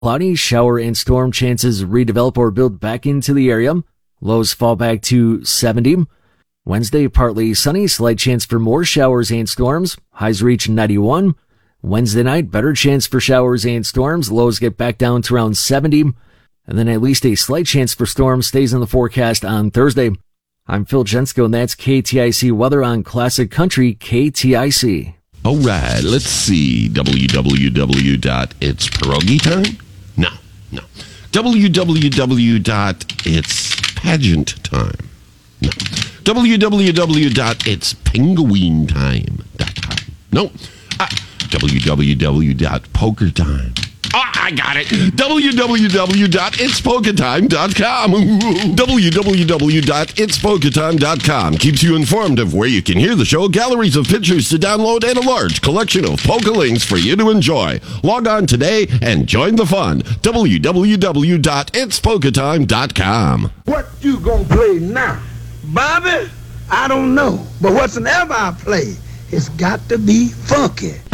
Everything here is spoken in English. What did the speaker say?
Cloudy, shower and storm chances redevelop or build back into the area. Lows fall back to 70. Wednesday, partly sunny, slight chance for more showers and storms. Highs reach 91. Wednesday night, better chance for showers and storms. Lows get back down to around 70. And then at least a slight chance for storms stays in the forecast on Thursday. I'm Phil Jensko, and that's KTIC weather on Classic Country KTIC. All right, let's see. www.itspierogi-time? No. www.itspageant-time? No. www.itspenguintime.com? No. www.pokertime. I got it. www.itspokertime.com. www.itspokertime.com keeps you informed of where you can hear the show, galleries of pictures to download, and a large collection of poker links for you to enjoy. Log on today and join the fun. www.itspokertime.com. What you gonna play now? Bobby? I don't know. But whatsoever I play, it's got to be funky.